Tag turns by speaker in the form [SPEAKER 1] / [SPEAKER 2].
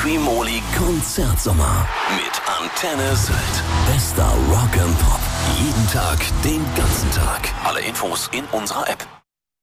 [SPEAKER 1] Quimoli Konzertsommer mit Antenne Sylt. Bester Rock and Pop. Jeden Tag, den ganzen Tag. Alle Infos in unserer App.